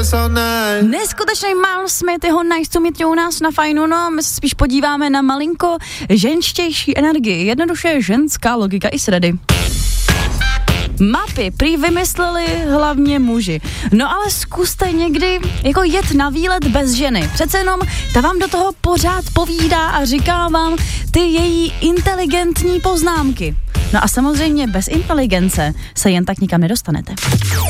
Neskutečný Miles Smith, jeho Nice to meet you u nás na Fajnu, no my se spíš podíváme na malinko ženštější energii, jednoduše ženská logika i sredy. Mapy prý vymysleli hlavně muži. No ale zkuste někdy jako jet na výlet bez ženy. Přece jenom ta vám do toho pořád povídá a říká vám ty její inteligentní poznámky. No a samozřejmě bez inteligence se jen tak nikam nedostanete.